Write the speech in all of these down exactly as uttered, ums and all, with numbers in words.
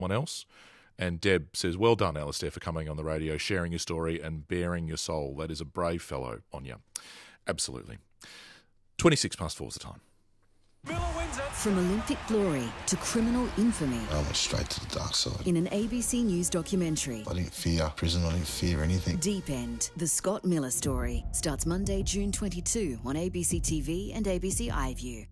someone else. And Deb says, well done, Alistair, for coming on the radio, sharing your story and bearing your soul. That is a brave fellow on you. Absolutely. twenty-six past four is the time. From Olympic glory to criminal infamy. I went straight to the dark side. In an A B C News documentary. I didn't fear prison, I didn't fear anything. Deep End, the Scott Miller story, starts Monday, June twenty-second on A B C T V and A B C iView.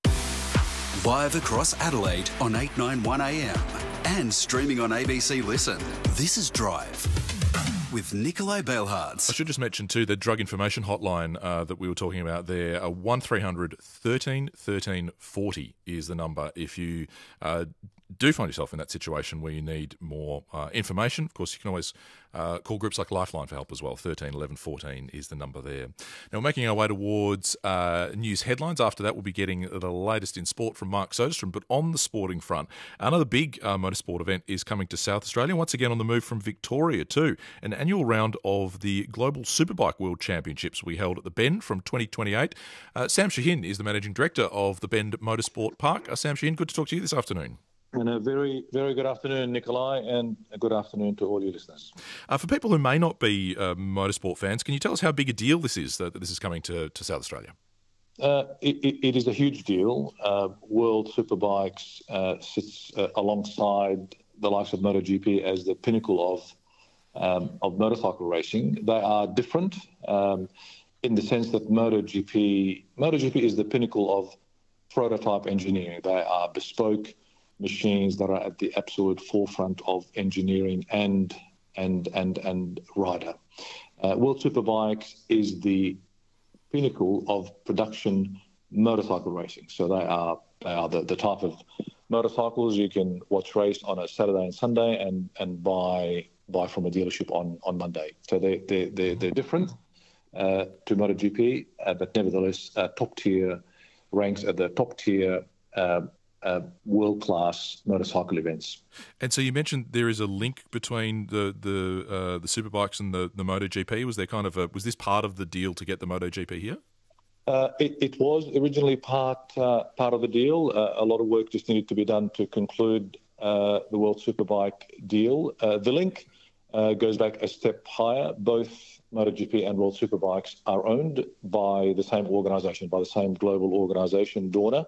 Live across Adelaide on eight ninety-one A M and streaming on A B C Listen. This is Drive with Nikolai Belhards. I should just mention too the drug information hotline uh, that we were talking about there. Uh, one three hundred thirteen thirteen forty is the number if you uh, do find yourself in that situation where you need more uh, information. Of course, you can always uh, call groups like Lifeline for help as well. thirteen eleven fourteen is the number there. Now, we're making our way towards uh, news headlines. After that, we'll be getting the latest in sport from Mark Soderstrom. But on the sporting front, another big uh, motorsport event is coming to South Australia, once again on the move from Victoria too. An annual round of the Global Superbike World Championships we held at the Bend from twenty twenty-eight. Uh, Sam Shahin is the Managing Director of the Bend Motorsport Park. Uh, Sam Shahin, good to talk to you this afternoon. And a very, very good afternoon, Nikolai, and a good afternoon to all your listeners. Uh, for people who may not be uh, motorsport fans, can you tell us how big a deal this is, that this is coming to, to South Australia? Uh, it, it is a huge deal. Uh, World Superbikes uh, sits uh, alongside the likes of MotoGP as the pinnacle of um, of motorcycle racing. They are different um, in the sense that MotoGP MotoGP is the pinnacle of prototype engineering. They are bespoke machines that are at the absolute forefront of engineering and and and and rider. Uh, World Superbikes is the pinnacle of production motorcycle racing. So they are they are the, the type of motorcycles you can watch race on a Saturday and Sunday and and buy buy from a dealership on, on Monday. So they they they're, they're different uh, to MotoGP, uh, but nevertheless uh, top tier ranks at the top tier. Uh, Uh, world-class motorcycle events. And so you mentioned there is a link between the the uh, the superbikes and the, the MotoGP. Was there kind of a was this part of the deal to get the MotoGP here? Uh, it, it was originally part uh, part of the deal. Uh, a lot of work just needed to be done to conclude uh, the World Superbike deal. Uh, the link uh, goes back a step higher. Both MotoGP and World Superbikes are owned by the same organisation, by the same global organisation, Dorna.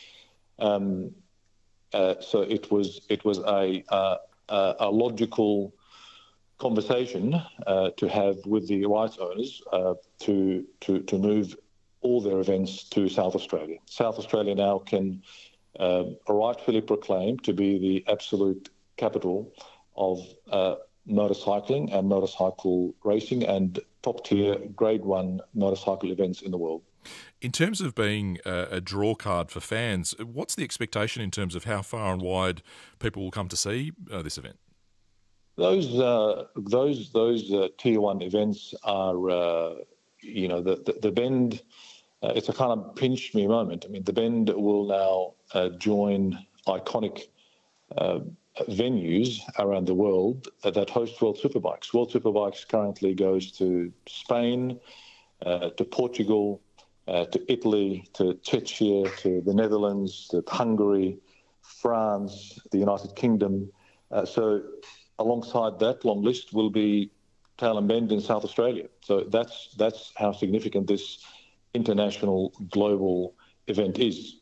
Um, uh, so it was it was a uh, a logical conversation uh, to have with the rights owners uh, to to to move all their events to South Australia. South Australia now can uh, rightfully proclaim to be the absolute capital of uh, motorcycling and motorcycle racing and top tier grade one motorcycle events in the world. In terms of being a, a draw card for fans, what's the expectation in terms of how far and wide people will come to see uh, this event? Those uh, those those uh, tier one events are, uh, you know, the the, the Bend. Uh, it's a kind of pinch me moment. I mean, the Bend will now uh, join iconic uh, venues around the world that host World Superbikes. World Superbikes currently goes to Spain, uh, to Portugal. Uh, to Italy, to Czechia, to the Netherlands, to Hungary, France, the United Kingdom. Uh, so alongside that long list will be Tailem Bend in South Australia. So that's that's how significant this international global event is.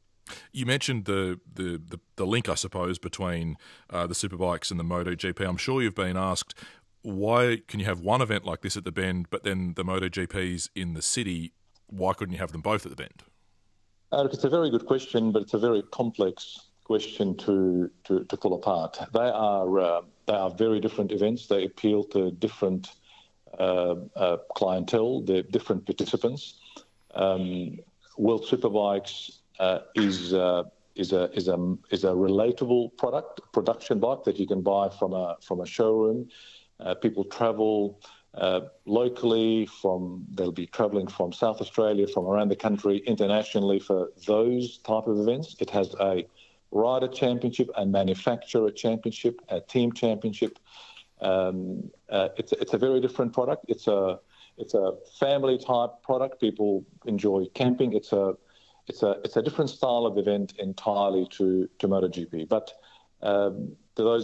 You mentioned the the, the, the link, I suppose, between uh, the Superbikes and the MotoGP. I'm sure you've been asked, why can you have one event like this at the Bend, but then the MotoGP's in the city? Why couldn't you have them both at the Bend? Uh, look, it's a very good question, but it's a very complex question to to, to pull apart. They are uh, they are very different events. They appeal to different uh, uh, clientele, they're different participants. Um, World Superbikes uh, is uh, is a is a is a relatable product production bike that you can buy from a from a showroom. Uh, people travel. Uh, locally, from they'll be travelling from South Australia, from around the country, internationally for those type of events. It has a rider championship, a manufacturer championship, a team championship. Um, uh, it's it's a very different product. It's a it's a family type product. People enjoy camping. It's a it's a it's a different style of event entirely to to MotoGP. But um, for those